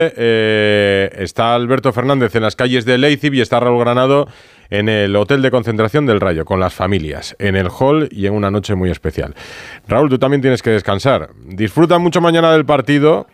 está Alberto Fernández en las calles de Leipzig y está Raúl Granado en el hotel de concentración del Rayo, con las familias, en el hall y en una noche muy especial. Raúl, tú también tienes que descansar. Disfruta mucho mañana del partido.